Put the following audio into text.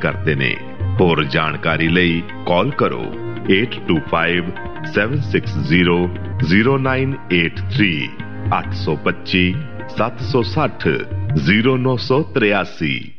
ਕਰਦੇ ਨੇ। ਹੋਰ ਜਾਣਕਾਰੀ ਲਈ ਕਾਲ ਕਰੋ 8257600983 825 760 0983।